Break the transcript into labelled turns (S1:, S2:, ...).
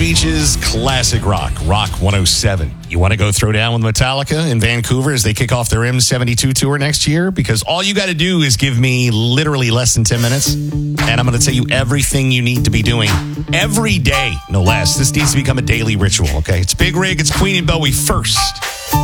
S1: Beach's classic rock 107. You want to go throw down with Metallica in Vancouver as they kick off their M72 tour next year? Because all you got to do is give me literally less than 10 minutes, and I'm going to tell you everything you need to be doing every day, no less. This needs to become a daily ritual, okay? It's Big Rig, it's Queen and Bowie first.